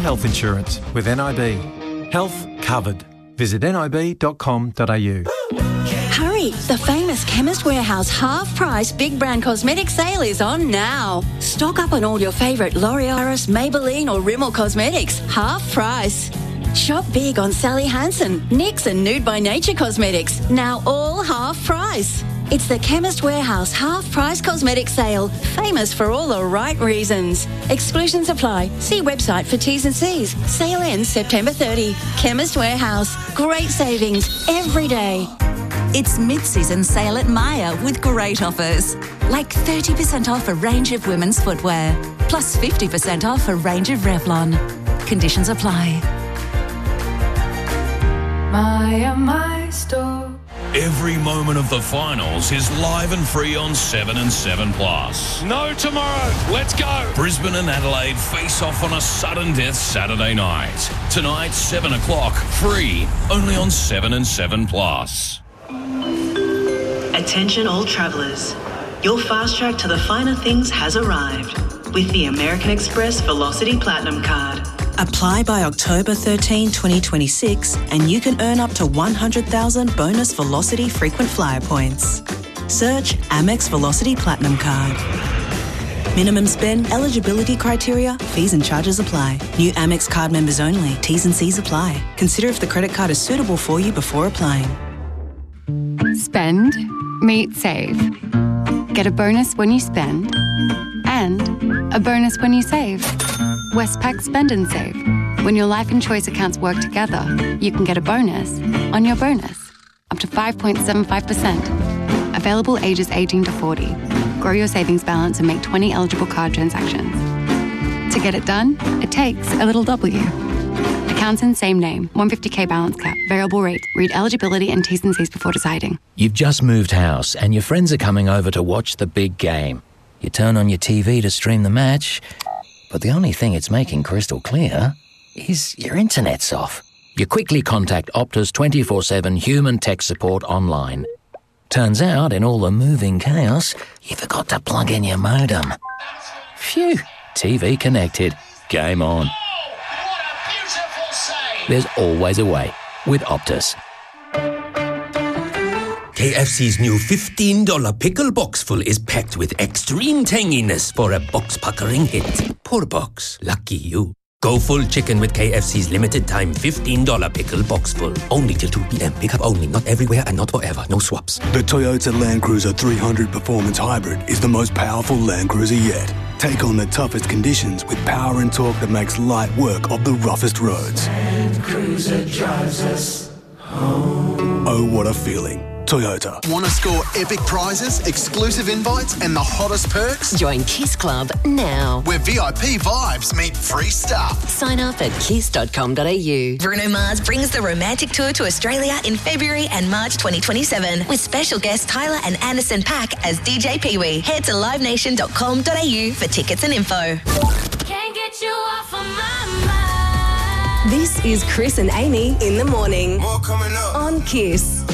health insurance with NIB. Health covered. Visit nib.com.au. Hurry! The famous Chemist Warehouse half-price big brand cosmetic sale is on now. Stock up on all your favourite L'Oreal, Maybelline or Rimmel cosmetics, half price. Shop big on Sally Hansen, NYX and Nude by Nature cosmetics, now all half price. It's the Chemist Warehouse half-price cosmetic sale, famous for all the right reasons. Exclusions apply. See website for T's and C's. Sale ends September 30. Chemist Warehouse. Great savings every day. It's mid-season sale at Myer with great offers. Like 30% off a range of women's footwear, plus 50% off a range of Revlon. Conditions apply. Myer, my store. Every moment of the finals is live and free on 7 and 7 Plus. No tomorrow. Let's go. Brisbane and Adelaide face off on a sudden death Saturday night. Tonight, 7 o'clock, free, only on 7 and 7 Plus. Attention all travellers. Your fast track to the finer things has arrived with the American Express Velocity Platinum Card. Apply by October 13, 2026 and you can earn up to 100,000 bonus Velocity frequent flyer points. Search Amex Velocity Platinum Card. Minimum spend, eligibility criteria, fees and charges apply. New Amex card members only. T's and C's apply. Consider if the credit card is suitable for you before applying. Spend, meet, save. Get a bonus when you spend and a bonus when you save. Westpac Spend and Save. When your life and choice accounts work together, you can get a bonus on your bonus, up to 5.75%. Available ages 18 to 40. Grow your savings balance and make 20 eligible card transactions. To get it done, it takes a little W. Accounts in same name, 150k balance cap, variable rate. Read eligibility and T's and C's before deciding. You've just moved house and your friends are coming over to watch the big game. You turn on your TV to stream the match, but the only thing it's making crystal clear is your internet's off. You quickly contact Optus 24/7 human tech support online. Turns out, in all the moving chaos, you forgot to plug in your modem. Phew, TV connected. Game on. There's always a way with Optus. KFC's new $15 pickle box full is packed with extreme tanginess for a box-puckering hit. Poor box. Lucky you. Go full chicken with KFC's limited time $15 pickle box full. Only till 2 p.m. Pick up only. Not everywhere and not forever. No swaps. The Toyota Land Cruiser 300 Performance Hybrid is the most powerful Land Cruiser yet. Take on the toughest conditions with power and torque that makes light work of the roughest roads. Land Cruiser drives us home. Oh, what a feeling. Toyota. Want to score epic prizes, exclusive invites and the hottest perks? Join Kiss Club now. Where VIP vibes meet free stuff. Sign up at kiss.com.au. Bruno Mars brings the romantic tour to Australia in February and March 2027 with special guests Tyler and Anderson .Paak as DJ Pee-wee. Head to livenation.com.au for tickets and info. Can't get you off of my mind. This is Chris and Amy in the morning. More coming up on Kiss.